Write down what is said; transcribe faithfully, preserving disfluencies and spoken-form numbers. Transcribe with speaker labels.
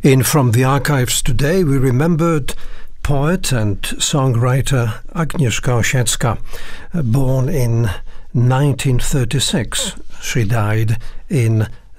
Speaker 1: In From the Archives today, we remembered poet and songwriter Agnieszka Osiecka, born in nineteen thirty-six. She died in